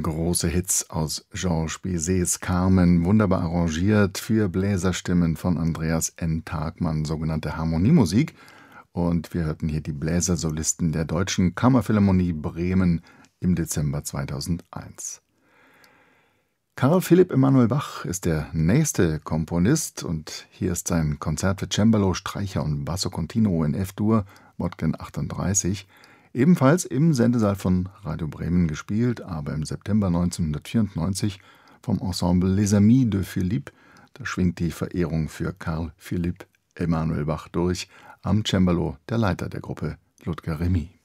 große Hits aus Georges Bizets Carmen, wunderbar arrangiert für Bläserstimmen von Andreas N. Tagmann, sogenannte Harmoniemusik. Und wir hörten hier die Bläsersolisten der Deutschen Kammerphilharmonie Bremen im Dezember 2001. Carl Philipp Emanuel Bach ist der nächste Komponist und hier ist sein Konzert für Cembalo, Streicher und Basso Continuo in F-Dur, Modgen 38, ebenfalls im Sendesaal von Radio Bremen gespielt, aber im September 1994 vom Ensemble Les Amis de Philippe. Da schwingt die Verehrung für Carl Philipp Emanuel Bach durch, am Cembalo der Leiter der Gruppe, Ludger Remy.